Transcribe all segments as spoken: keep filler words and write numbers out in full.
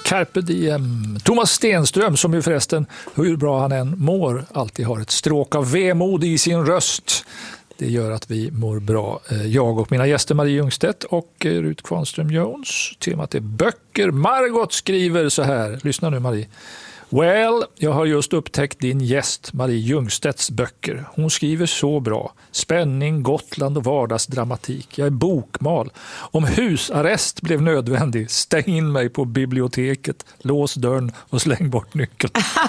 Carpe diem. Thomas Stenström, som ju förresten, hur bra han än mår, alltid har ett stråk av vemod i sin röst. Det gör att vi mår bra. Jag och mina gäster Marie Ljungstedt och Rut Kvarnström Jones. Temat är böcker. Margot skriver så här. Lyssna nu Marie. Well, jag har just upptäckt din gäst Marie Ljungstedts böcker. Hon skriver så bra. Spänning, Gotland och vardagsdramatik. Jag är bokmal. Om husarrest blev nödvändig, stäng in mig på biblioteket, lås dörren och släng bort nyckeln.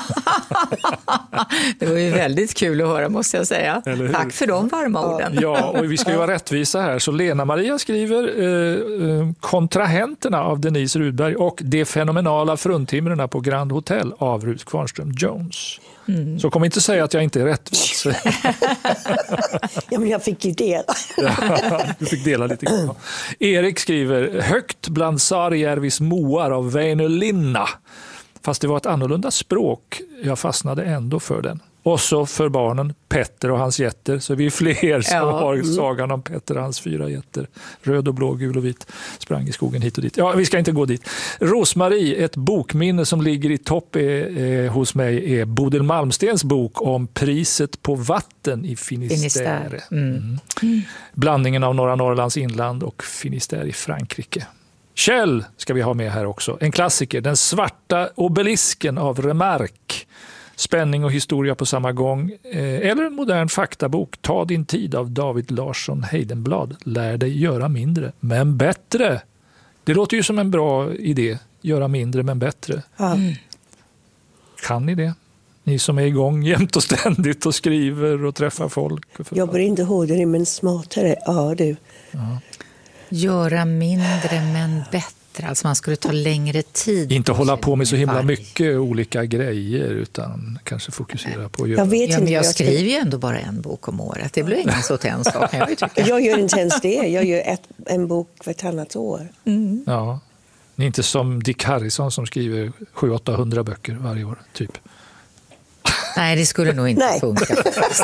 Det var ju väldigt kul att höra, måste jag säga. Tack för de varma orden. Ja, och vi ska ju vara rättvisa här. Så Lena Maria skriver eh, Kontrahenterna av Denise Rudberg och De fenomenala fruntimmerna på Grand Hotel av Rut Kvarnström Jones. Mm. Så kom inte säga att jag inte är rättvis. Ja, men jag fick ju dela. Ja, du fick dela lite grann. Erik skriver Högt bland Sarijärvis moar av Väinö Linna. Fast det var ett annorlunda språk. Jag fastnade ändå för den. Och så för barnen, Petter och hans jätter. Så vi är fler som ja. har sagan om Petter och hans fyra jätter. Röd och blå, gul och vit. Sprang i skogen hit och dit. Ja, vi ska inte gå dit. Rosmarie, ett bokminne som ligger i topp är, eh, hos mig är Bodil Malmstens bok om priset på vatten i Finisterre. Mm. Mm. Blandningen av norra Norrlands inland och Finisterre i Frankrike. Kjell ska vi ha med här också. En klassiker, Den svarta obelisken av Remarque. Spänning och historia på samma gång. Eller en modern faktabok, Ta din tid av David Larsson Heidenblad. Lär dig göra mindre, men bättre. Det låter ju som en bra idé. Göra mindre, men bättre. Mm. Kan ni det? Ni som är igång jämt och ständigt och skriver och träffar folk. Och jobbar inte hårdare, men smartare. Ja, du. Ja. Göra mindre, men bättre. Alltså man skulle ta längre tid. Inte hålla på med så himla mycket olika grejer utan kanske fokusera på att göra. Jag vet ja, inte men jag jag skriver ju ändå bara en bok om året. Det blir ingen så tenn sak, kan jag ju tycka. Jag gör inte ens det. Jag gör ett, en bok för ett annat år. Mm. Ja. Ni är inte som Dick Harrison som skriver sju åtta hundra böcker varje år, typ. Nej, det skulle nog inte Nej. funka.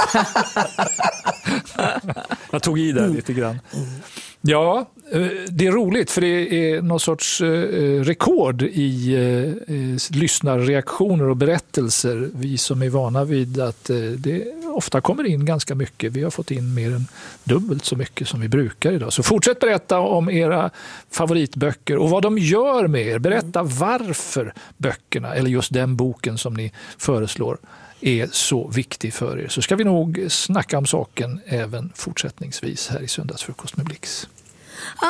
Jag tog i där mm. lite grann. Ja, det är roligt för det är någon sorts rekord i eh, lyssnarreaktioner och berättelser. Vi som är vana vid att det ofta kommer in ganska mycket. Vi har fått in mer än dubbelt så mycket som vi brukar idag. Så fortsätt berätta om era favoritböcker och vad de gör med er. Berätta varför böckerna, eller just den boken som ni föreslår, är så viktig för er. Så ska vi nog snacka om saken även fortsättningsvis här i Söndagsfrukost med Blix.